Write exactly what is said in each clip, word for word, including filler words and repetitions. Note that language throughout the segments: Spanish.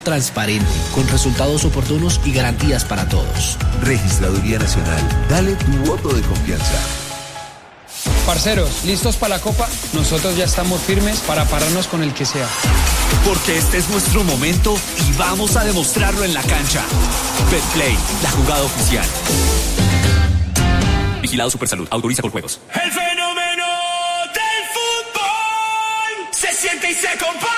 Transparente, con resultados oportunos y garantías para todos. Registraduría Nacional, dale tu voto de confianza. Parceros, ¿listos para la Copa? Nosotros ya estamos firmes para pararnos con el que sea. Porque este es nuestro momento y vamos a demostrarlo en la cancha. Betplay, la jugada oficial. Vigilado Supersalud, autoriza por juegos. El fenómeno del fútbol se siente y se comparte.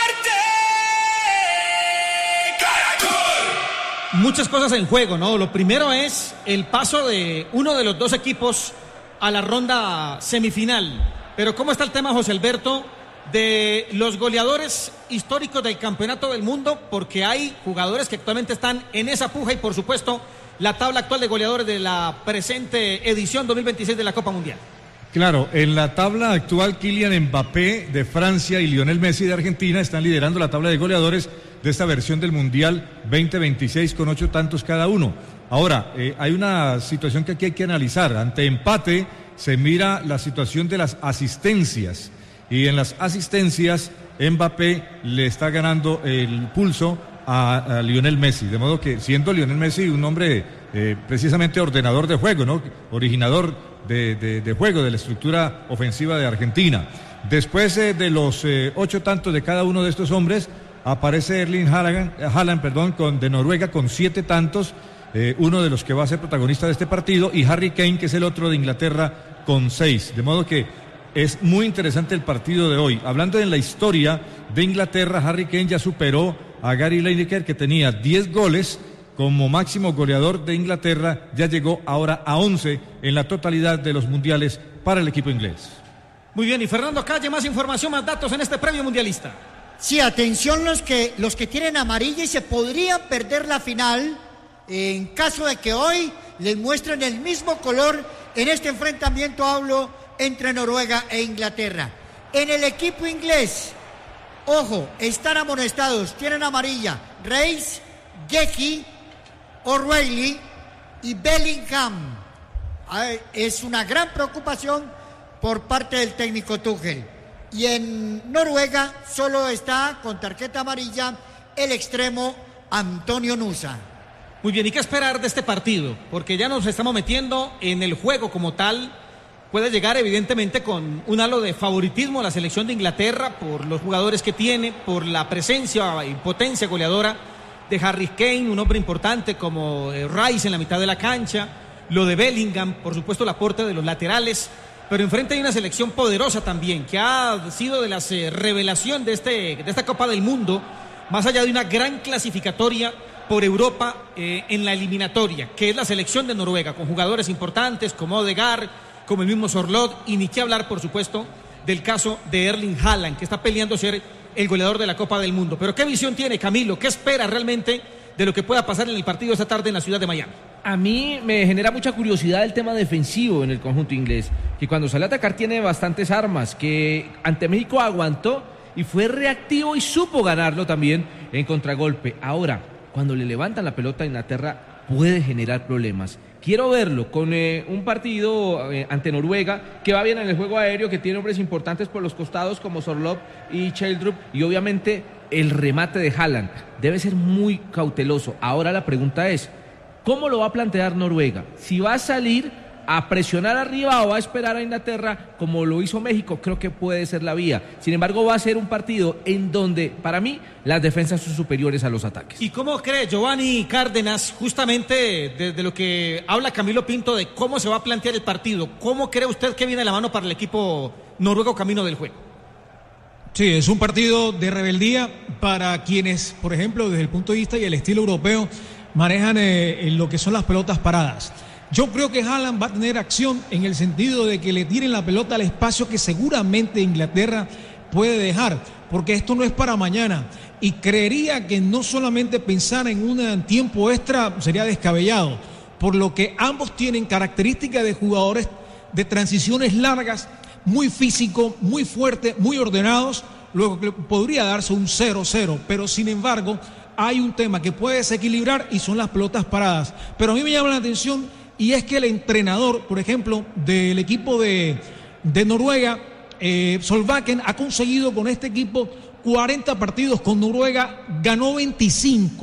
Muchas cosas en juego, ¿no? Lo primero es el paso de uno de los dos equipos a la ronda semifinal. Pero ¿cómo está el tema, José Alberto, de los goleadores históricos del campeonato del mundo? Porque hay jugadores que actualmente están en esa puja y, por supuesto, la tabla actual de goleadores de la presente edición dos mil veintiséis de la Copa Mundial. Claro, en la tabla actual, Kylian Mbappé de Francia y Lionel Messi de Argentina están liderando la tabla de goleadores de esta versión del Mundial veinte veintiséis con ocho tantos cada uno. Ahora, eh, hay una situación que aquí hay que analizar. Ante empate se mira la situación de las asistencias y en las asistencias Mbappé le está ganando el pulso a, a Lionel Messi, de modo que siendo Lionel Messi un hombre eh, precisamente ordenador de juego, ¿no? Originador de, de, de juego de la estructura ofensiva de Argentina. Después eh, de los eh, ocho tantos de cada uno de estos hombres aparece Erling Haaland, Haaland perdón, con, de Noruega con siete tantos, eh, uno de los que va a ser protagonista de este partido, y Harry Kane, que es el otro de Inglaterra, con seis. De modo que es muy interesante el partido de hoy. Hablando de la historia de Inglaterra, Harry Kane ya superó a Gary Lineker, que tenía diez goles como máximo goleador de Inglaterra, ya llegó ahora a once en la totalidad de los mundiales para el equipo inglés. Muy bien, y Fernando Calle, más información, más datos en este premio mundialista. Sí, atención los que, los que tienen amarilla y se podrían perder la final en caso de que hoy les muestren el mismo color en este enfrentamiento, hablo, entre Noruega e Inglaterra. En el equipo inglés, ojo, están amonestados, tienen amarilla Reis, Gecky, O'Reilly y Bellingham. Es una gran preocupación por parte del técnico Tuchel. Y en Noruega solo está con tarjeta amarilla el extremo Antonio Nusa. Muy bien, ¿y qué esperar de este partido? Porque ya nos estamos metiendo en el juego como tal. Puede llegar evidentemente con un halo de favoritismo a la selección de Inglaterra por los jugadores que tiene, por la presencia y potencia goleadora de Harry Kane, un hombre importante como Rice en la mitad de la cancha, lo de Bellingham, por supuesto el aporte de los laterales. Pero enfrente hay una selección poderosa también, que ha sido de las eh, revelación de, este, de esta Copa del Mundo, más allá de una gran clasificatoria por Europa eh, en la eliminatoria, que es la selección de Noruega, con jugadores importantes como Odegaard, como el mismo Sorloth, y ni qué hablar, por supuesto, del caso de Erling Haaland, que está peleando ser el goleador de la Copa del Mundo. Pero ¿qué visión tiene Camilo? ¿Qué espera realmente de lo que pueda pasar en el partido esta tarde en la ciudad de Miami? A mí me genera mucha curiosidad el tema defensivo en el conjunto inglés, que cuando sale a atacar tiene bastantes armas, que ante México aguantó y fue reactivo y supo ganarlo también en contragolpe. Ahora, cuando le levantan la pelota a Inglaterra puede generar problemas. Quiero verlo con eh, un partido eh, ante Noruega, que va bien en el juego aéreo, que tiene hombres importantes por los costados como Sorloth y Childrup, y obviamente el remate de Haaland. Debe ser muy cauteloso. Ahora la pregunta es, ¿cómo lo va a plantear Noruega? Si va a salir a presionar arriba o va a esperar a Inglaterra como lo hizo México, creo que puede ser la vía. Sin embargo, va a ser un partido en donde, para mí, las defensas son superiores a los ataques. ¿Y cómo cree Giovanni Cárdenas, justamente desde lo que habla Camilo Pinto, de cómo se va a plantear el partido? ¿Cómo cree usted que viene la mano para el equipo noruego camino del juego? Sí, es un partido de rebeldía para quienes, por ejemplo, desde el punto de vista y el estilo europeo, manejan eh, lo que son las pelotas paradas. Yo creo que Haaland va a tener acción en el sentido de que le tiren la pelota al espacio que seguramente Inglaterra puede dejar, porque esto no es para mañana. Y creería que no solamente pensar en un tiempo extra sería descabellado, por lo que ambos tienen características de jugadores de transiciones largas, muy físico, muy fuerte, muy ordenados, luego que podría darse un cero cero, pero sin embargo hay un tema que puede desequilibrar y son las pelotas paradas. Pero a mí me llama la atención y es que el entrenador, por ejemplo, del equipo de, de Noruega, eh, Solbakken, ha conseguido con este equipo cuarenta partidos con Noruega, ganó veinticinco.